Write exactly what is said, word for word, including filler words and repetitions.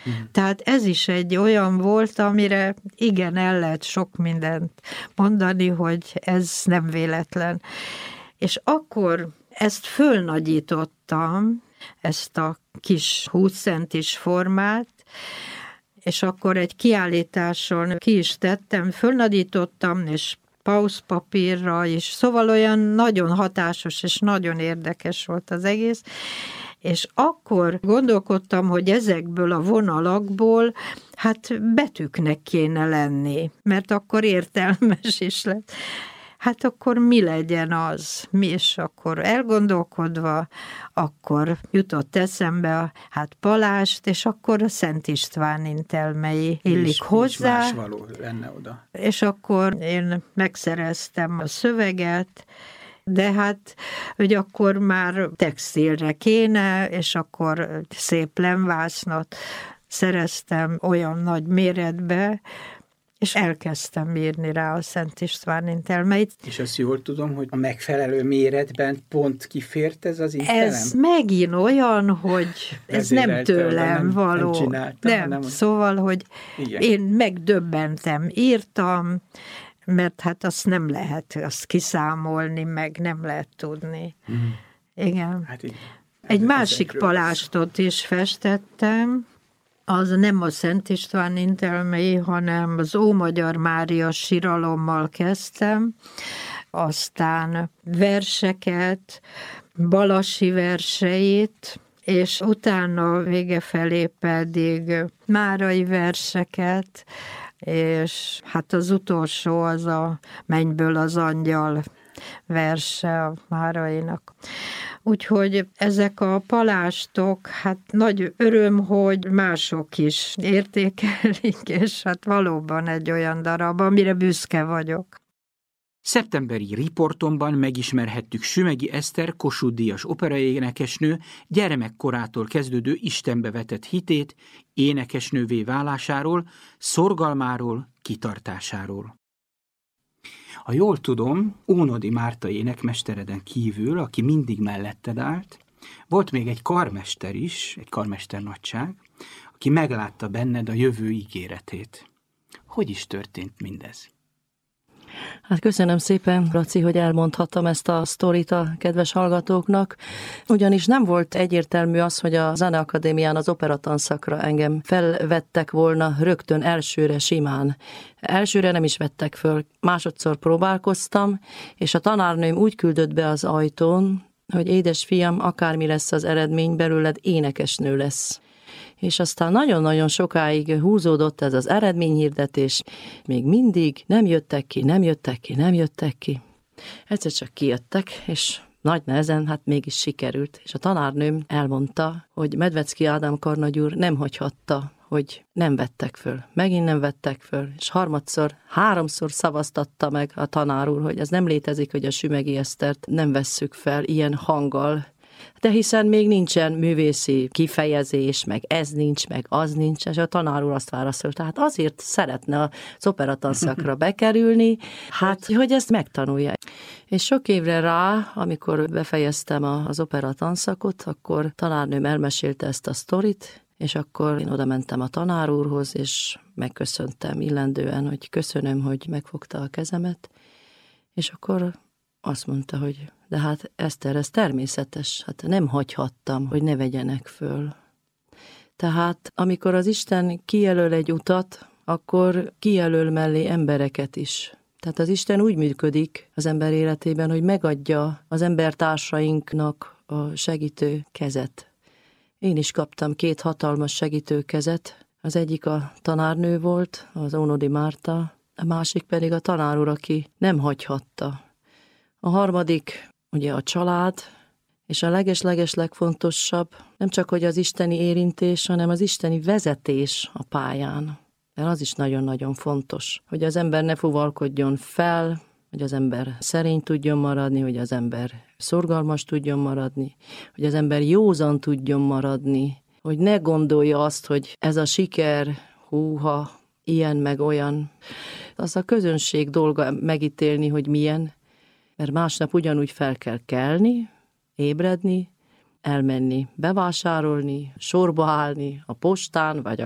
Mm. Tehát ez is egy olyan volt, amire igen, el lehet sok mindent mondani, hogy ez nem véletlen. És akkor ezt fölnagyítottam, ezt a kis húsz centis formát, és akkor egy kiállításon ki is tettem, fölnagyítottam, és pauszpapírra is, szóval olyan nagyon hatásos és nagyon érdekes volt az egész, és akkor gondolkodtam, hogy ezekből a vonalakból hát betűknek kéne lenni, mert akkor értelmes is lett. Hát akkor mi legyen az? Mi, és akkor elgondolkodva, akkor jutott eszembe a, hát Palást, és akkor a Szent István intelmei illik és, hozzá. És más való lenne oda. És akkor én megszereztem a szöveget, de hát, hogy akkor már textilre kéne, és akkor szép lemvásznat szereztem olyan nagy méretbe, és elkezdtem írni rá a Szent István intelmeit. És azt jól tudom, hogy a megfelelő méretben pont kifért ez az intelem? Ez megint olyan, hogy ez nem tőlem nem, való. Nem csináltam, nem, nem, szóval, hogy igen. Én megdöbbentem, írtam, mert hát azt nem lehet azt kiszámolni, meg nem lehet tudni. Mm. Igen. Hát igen. Egy másik palástot is festettem, az nem a Szent István intelmei, hanem az Ómagyar Mária siralommal kezdtem, aztán verseket, Balasi verseit, és utána vége felé pedig márai verseket, és hát az utolsó az a Mennyből az angyal verse a Márainak. Úgyhogy ezek a palástok, hát nagy öröm, hogy mások is értékelik, és hát valóban egy olyan darab, amire büszke vagyok. Szeptemberi riportomban megismerhettük Sümeghy Eszter Kossuth-díjas operaénekesnő gyermekkorától kezdődő Istenbe vetett hitét, énekesnővé válásáról, szorgalmáról, kitartásáról. Ha jól tudom, Ónodi Márta énekmestereden kívül, aki mindig melletted állt, volt még egy karmester is, egy karmester nagyság, aki meglátta benned a jövő ígéretét. Hogy is történt mindez? Hát köszönöm szépen, Laci, hogy elmondhattam ezt a sztorit a kedves hallgatóknak, ugyanis nem volt egyértelmű az, hogy a Zeneakadémián az operatanszakra engem felvettek volna rögtön elsőre simán. Elsőre nem is vettek föl, másodszor próbálkoztam, és a tanárnőm úgy küldött be az ajtón, hogy édesfiam, akármi lesz az eredmény, belőled énekesnő lesz. És aztán nagyon-nagyon sokáig húzódott ez az eredményhirdetés, még mindig nem jöttek ki, nem jöttek ki, nem jöttek ki. Egyszer csak kijöttek, és nagy nehezen, hát mégis sikerült. És a tanárnőm elmondta, hogy Medvecki Ádám karnagy úr nem hagyhatta, hogy nem vettek föl. Megint nem vettek föl, és harmadszor, háromszor szavaztatta meg a tanár úr, hogy ez nem létezik, hogy a Sümeghy Esztert nem vesszük fel ilyen hanggal. De hiszen még nincsen művészi kifejezés, meg ez nincs, meg az nincs, és a tanár úr azt válaszolta, hát azért szeretne az operatanszakra bekerülni, hát, hogy ezt megtanulja. És sok évre rá, amikor befejeztem az operatanszakot, akkor tanárnőm elmesélte ezt a sztorit, és akkor én oda mentem a tanár úrhoz, és megköszöntem illendően, hogy köszönöm, hogy megfogta a kezemet, és akkor azt mondta, hogy de hát Eszter, ez természetes, hát nem hagyhattam, hogy ne vegyenek föl. Tehát amikor az Isten kijelöl egy utat, akkor kijelöl mellé embereket is. Tehát az Isten úgy működik az ember életében, hogy megadja az embertársainknak a segítő kezet. Én is kaptam két hatalmas segítő kezet. Az egyik a tanárnő volt, az Ónodi Márta, a másik pedig a tanár úr, aki nem hagyhatta. A harmadik, ugye a család, és a leges-leges legfontosabb, nem csak, hogy az isteni érintés, hanem az isteni vezetés a pályán. Mert az is nagyon-nagyon fontos, hogy az ember ne fuvalkodjon fel, hogy az ember szerény tudjon maradni, hogy az ember szorgalmas tudjon maradni, hogy az ember józan tudjon maradni, hogy ne gondolja azt, hogy ez a siker, húha, ilyen meg olyan. Az a közönség dolga megítélni, hogy milyen, mert másnap ugyanúgy fel kell kelni, ébredni, elmenni, bevásárolni, sorba állni a postán, vagy a